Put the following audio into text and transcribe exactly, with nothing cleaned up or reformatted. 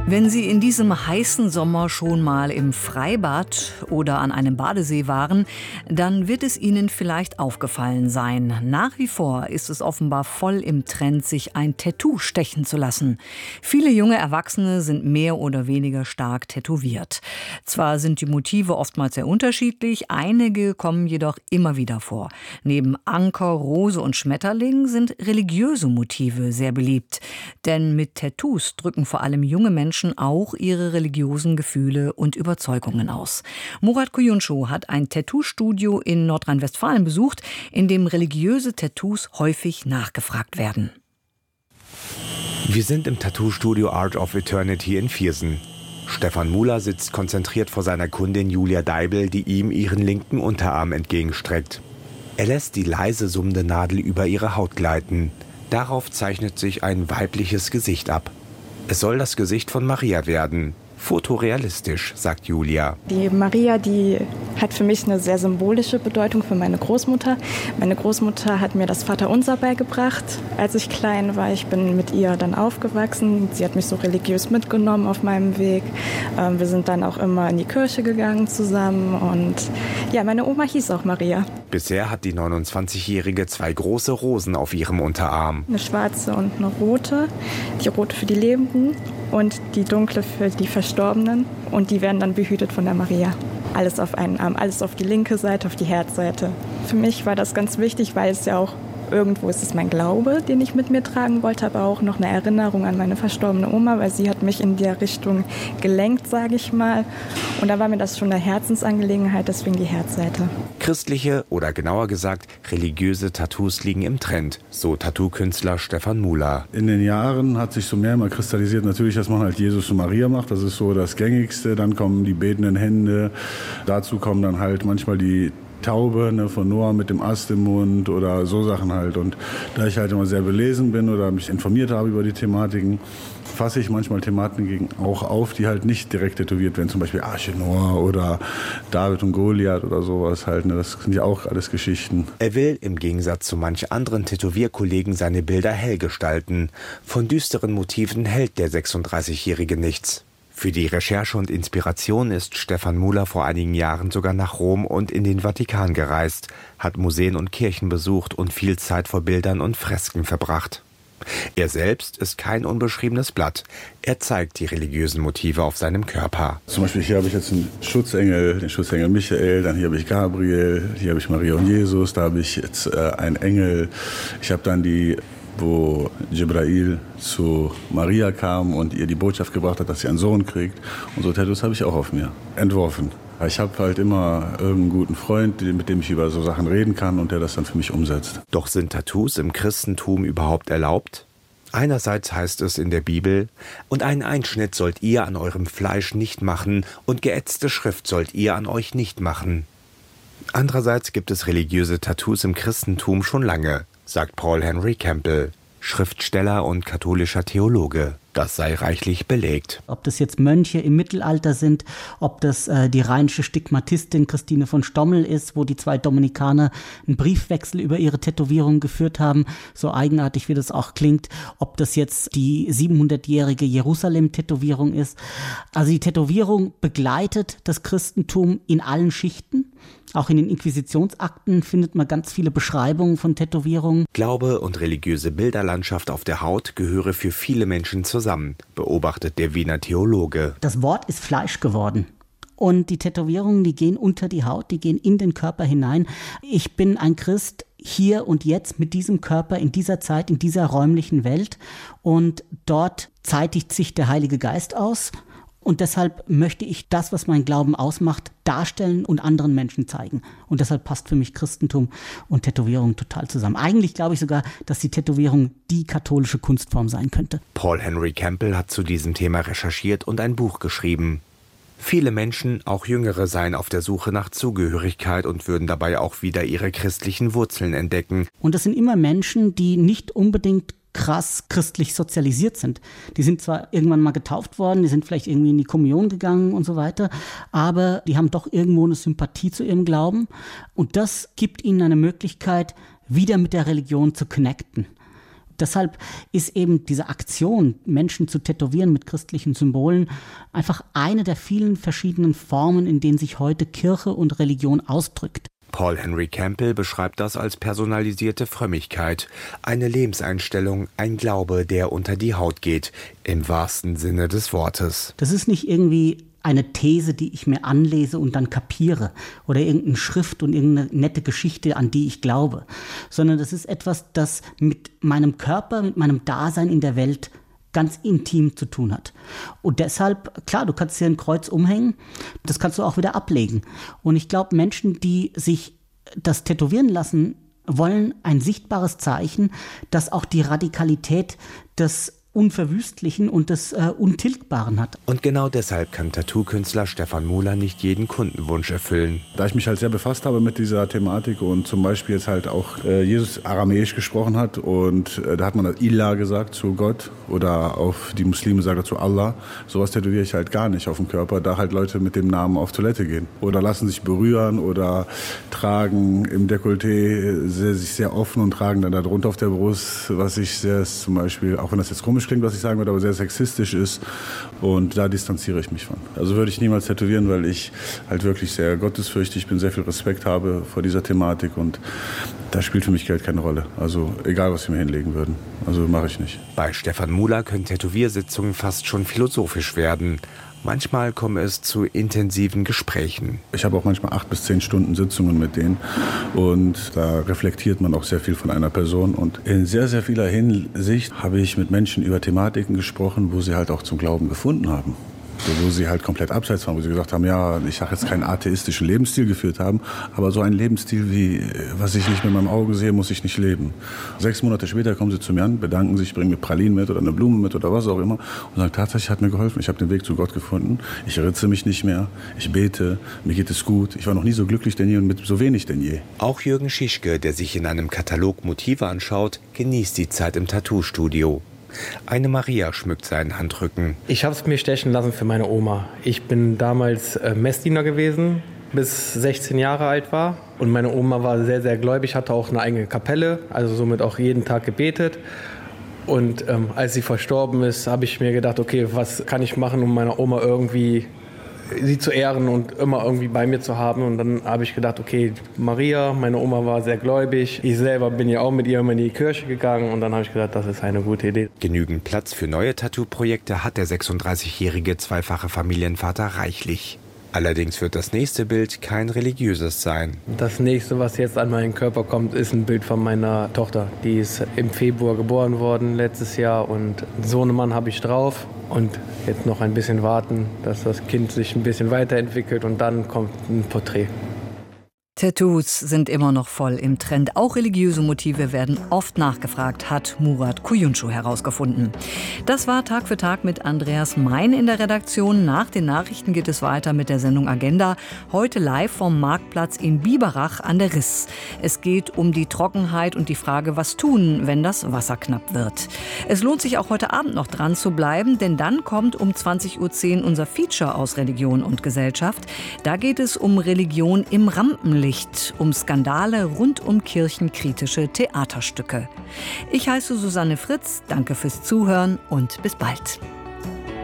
Wenn Sie in diesem heißen Sommer schon mal im Freibad oder an einem Badesee waren, dann wird es Ihnen vielleicht aufgefallen sein. Nach wie vor ist es offenbar voll im Trend, sich ein Tattoo stechen zu lassen. Viele junge Erwachsene sind mehr oder weniger stark tätowiert. Zwar sind die Motive oftmals sehr unterschiedlich, einige kommen jedoch immer wieder vor. Neben Anker, Rose und Schmetterling sind religiöse Motive sehr beliebt. Denn mit Tattoos drücken vor allem junge Menschen auch ihre religiösen Gefühle und Überzeugungen aus. Murat Kuyuncu hat ein Tattoo-Studio in Nordrhein-Westfalen besucht, in dem religiöse Tattoos häufig nachgefragt werden. Wir sind im Tattoo-Studio Art of Eternity in Viersen. Stefan Muller sitzt konzentriert vor seiner Kundin Julia Deibel, die ihm ihren linken Unterarm entgegenstreckt. Er lässt die leise summende Nadel über ihre Haut gleiten. Darauf zeichnet sich ein weibliches Gesicht ab. Es soll das Gesicht von Maria werden. Fotorealistisch, sagt Julia. Die Maria, die hat für mich eine sehr symbolische Bedeutung für meine Großmutter. Meine Großmutter hat mir das Vaterunser beigebracht, als ich klein war. Ich bin mit ihr dann aufgewachsen. Sie hat mich so religiös mitgenommen auf meinem Weg. Wir sind dann auch immer in die Kirche gegangen zusammen. Und ja, meine Oma hieß auch Maria. Bisher hat die neunundzwanzigjährige zwei große Rosen auf ihrem Unterarm. Eine schwarze und eine rote. Die rote für die Lebenden und die dunkle für die Verstorbenen. Und die werden dann behütet von der Maria. Alles auf einen Arm, alles auf die linke Seite, auf die Herzseite. Für mich war das ganz wichtig, weil es ja auch irgendwo ist es mein Glaube, den ich mit mir tragen wollte, aber auch noch eine Erinnerung an meine verstorbene Oma, weil sie hat mich in der Richtung gelenkt, sage ich mal. Und da war mir das schon eine Herzensangelegenheit, deswegen die Herzseite. Christliche oder genauer gesagt religiöse Tattoos liegen im Trend, so Tattoo-Künstler Stefan Muller. In den Jahren hat sich so mehr mal kristallisiert, natürlich, dass man halt Jesus und Maria macht, das ist so das Gängigste. Dann kommen die betenden Hände, dazu kommen dann halt manchmal die Taube, ne, von Noah mit dem Ast im Mund oder so Sachen halt. Und da ich halt immer sehr belesen bin oder mich informiert habe über die Thematiken, fasse ich manchmal Thematiken auch auf, die halt nicht direkt tätowiert werden. Zum Beispiel Arche Noah oder David und Goliath oder sowas halt. Ne. Das sind ja auch alles Geschichten. Er will im Gegensatz zu manch anderen Tätowierkollegen seine Bilder hell gestalten. Von düsteren Motiven hält der sechsunddreißigjährige nichts. Für die Recherche und Inspiration ist Stefan Muller vor einigen Jahren sogar nach Rom und in den Vatikan gereist, hat Museen und Kirchen besucht und viel Zeit vor Bildern und Fresken verbracht. Er selbst ist kein unbeschriebenes Blatt. Er zeigt die religiösen Motive auf seinem Körper. Zum Beispiel hier habe ich jetzt einen Schutzengel, den Schutzengel Michael, dann hier habe ich Gabriel, hier habe ich Maria und Jesus, da habe ich jetzt äh, einen Engel. Ich habe dann die wo Jibrail zu Maria kam und ihr die Botschaft gebracht hat, dass sie einen Sohn kriegt. Und so Tattoos habe ich auch auf mir entworfen. Ich habe halt immer irgendeinen guten Freund, mit dem ich über so Sachen reden kann und der das dann für mich umsetzt. Doch sind Tattoos im Christentum überhaupt erlaubt? Einerseits heißt es in der Bibel, und einen Einschnitt sollt ihr an eurem Fleisch nicht machen und geätzte Schrift sollt ihr an euch nicht machen. Andererseits gibt es religiöse Tattoos im Christentum schon lange, sagt Paul Henry Campbell, Schriftsteller und katholischer Theologe. Das sei reichlich belegt. Ob das jetzt Mönche im Mittelalter sind, ob das äh, die rheinische Stigmatistin Christine von Stommel ist, wo die zwei Dominikaner einen Briefwechsel über ihre Tätowierung geführt haben, so eigenartig wie das auch klingt, ob das jetzt die siebenhundertjährige Jerusalem-Tätowierung ist. Also die Tätowierung begleitet das Christentum in allen Schichten. Auch in den Inquisitionsakten findet man ganz viele Beschreibungen von Tätowierungen. Glaube und religiöse Bilderlandschaft auf der Haut gehöre für viele Menschen zusammen, beobachtet der Wiener Theologe. Das Wort ist Fleisch geworden. Und die Tätowierungen, die gehen unter die Haut, die gehen in den Körper hinein. Ich bin ein Christ hier und jetzt mit diesem Körper in dieser Zeit, in dieser räumlichen Welt. Und dort zeitigt sich der Heilige Geist aus. Und deshalb möchte ich das, was mein Glauben ausmacht, darstellen und anderen Menschen zeigen. Und deshalb passt für mich Christentum und Tätowierung total zusammen. Eigentlich glaube ich sogar, dass die Tätowierung die katholische Kunstform sein könnte. Paul Henry Campbell hat zu diesem Thema recherchiert und ein Buch geschrieben. Viele Menschen, auch Jüngere, seien auf der Suche nach Zugehörigkeit und würden dabei auch wieder ihre christlichen Wurzeln entdecken. Und das sind immer Menschen, die nicht unbedingt krass christlich sozialisiert sind. Die sind zwar irgendwann mal getauft worden, die sind vielleicht irgendwie in die Kommunion gegangen und so weiter, aber die haben doch irgendwo eine Sympathie zu ihrem Glauben und das gibt ihnen eine Möglichkeit, wieder mit der Religion zu connecten. deshalb ist eben diese Aktion, Menschen zu tätowieren mit christlichen Symbolen, einfach eine der vielen verschiedenen Formen, in denen sich heute Kirche und Religion ausdrückt. Paul Henry Campbell beschreibt das als personalisierte Frömmigkeit, eine Lebenseinstellung, ein Glaube, der unter die Haut geht, im wahrsten Sinne des Wortes. Das ist nicht irgendwie eine These, die ich mir anlese und dann kapiere oder irgendeine Schrift und irgendeine nette Geschichte, an die ich glaube, sondern das ist etwas, das mit meinem Körper, mit meinem Dasein in der Welt ganz intim zu tun hat. Und deshalb, klar, du kannst dir ein Kreuz umhängen, das kannst du auch wieder ablegen. Und ich glaube, Menschen, die sich das tätowieren lassen, wollen ein sichtbares Zeichen, das auch die Radikalität des Unverwüstlichen und des äh, Untilgbaren hat. Und genau deshalb kann Tattoo-Künstler Stefan Muller nicht jeden Kundenwunsch erfüllen. Da ich mich halt sehr befasst habe mit dieser Thematik und zum Beispiel jetzt halt auch äh, Jesus aramäisch gesprochen hat und äh, da hat man das Ilah gesagt zu Gott oder auf die Muslime sagt dazu Allah. Sowas tätowiere ich halt gar nicht auf dem Körper, da halt Leute mit dem Namen auf Toilette gehen oder lassen sich berühren oder tragen im Dekolleté sehr, sich sehr offen und tragen dann darunter auf der Brust, was ich sehr zum Beispiel, auch wenn das jetzt komisch klingt, was ich sagen würde, aber sehr sexistisch ist und da distanziere ich mich von. Also würde ich niemals tätowieren, weil ich halt wirklich sehr gottesfürchtig bin, sehr viel Respekt habe vor dieser Thematik und da spielt für mich Geld keine Rolle. Also egal, was wir mir hinlegen würden. Also mache ich nicht. Bei Stefan Muller können Tätowiersitzungen fast schon philosophisch werden. Manchmal komme es zu intensiven Gesprächen. Ich habe auch manchmal acht bis zehn Stunden Sitzungen mit denen und da reflektiert man auch sehr viel von einer Person. Und in sehr, sehr vieler Hinsicht habe ich mit Menschen über Thematiken gesprochen, wo sie halt auch zum Glauben gefunden haben. So, wo sie halt komplett abseits waren, wo sie gesagt haben, ja, ich sage jetzt keinen atheistischen Lebensstil geführt haben, aber so einen Lebensstil wie, was ich nicht mit meinem Auge sehe, muss ich nicht leben. Sechs Monate später kommen sie zu mir an, bedanken sich, bringen mir Pralinen mit oder eine Blume mit oder was auch immer und sagen, tatsächlich hat mir geholfen, ich habe den Weg zu Gott gefunden, ich ritze mich nicht mehr, ich bete, mir geht es gut, ich war noch nie so glücklich denn je und mit so wenig denn je. Auch Jürgen Schischke, der sich in einem Katalog Motive anschaut, genießt die Zeit im Tattoo-Studio. Eine Maria schmückt seinen Handrücken. Ich habe es mir stechen lassen für meine Oma. Ich bin damals äh, Messdiener gewesen, bis sechzehn Jahre alt war. Und meine Oma war sehr, sehr gläubig, hatte auch eine eigene Kapelle, also somit auch jeden Tag gebetet. Und ähm, als sie verstorben ist, habe ich mir gedacht, okay, was kann ich machen, um meiner Oma irgendwie sie zu ehren und immer irgendwie bei mir zu haben. Und dann habe ich gedacht, okay, Maria, meine Oma war sehr gläubig. Ich selber bin ja auch mit ihr immer in die Kirche gegangen. Und dann habe ich gedacht, das ist eine gute Idee. Genügend Platz für neue Tattoo-Projekte hat der sechsunddreißigjährige zweifache Familienvater reichlich. Allerdings wird das nächste Bild kein religiöses sein. Das nächste, was jetzt an meinen Körper kommt, ist ein Bild von meiner Tochter. Die ist im Februar geboren worden letztes Jahr und so einen Mann habe ich drauf. Und jetzt noch ein bisschen warten, dass das Kind sich ein bisschen weiterentwickelt und dann kommt ein Porträt. Tattoos sind immer noch voll im Trend. Auch religiöse Motive werden oft nachgefragt, hat Murat Kuyuncu herausgefunden. Das war Tag für Tag mit Andreas Mein in der Redaktion. Nach den Nachrichten geht es weiter mit der Sendung Agenda. Heute live vom Marktplatz in Biberach an der Riss. Es geht um die Trockenheit und die Frage, was tun, wenn das Wasser knapp wird. Es lohnt sich auch heute Abend noch dran zu bleiben, denn dann kommt um zwanzig Uhr zehn unser Feature aus Religion und Gesellschaft. Da geht es um Religion im Rampenlicht. Um Skandale rund um kirchenkritische Theaterstücke. Ich heiße Susanne Fritz, danke fürs Zuhören und bis bald.